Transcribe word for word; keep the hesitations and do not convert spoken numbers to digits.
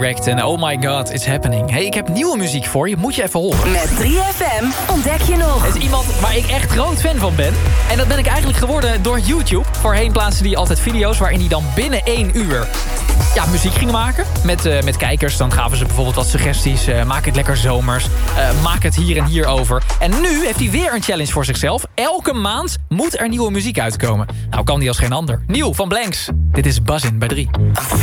Direct en Oh My God, It's Happening. Hey, ik heb nieuwe muziek voor je, moet je even horen. Met drie F M ontdek je nog. Het is iemand waar ik echt groot fan van ben. En dat ben ik eigenlijk geworden door YouTube. Voorheen plaatste hij altijd video's waarin hij dan binnen één uur... ja, muziek gingen maken met, uh, met kijkers. Dan gaven ze bijvoorbeeld wat suggesties. Uh, maak het lekker zomers. Uh, maak het hier en hier over. En nu heeft hij weer een challenge voor zichzelf. Elke maand moet er nieuwe muziek uitkomen. Nou kan die als geen ander. Nieuw van Blanks. Dit is Buzzin' bij drie.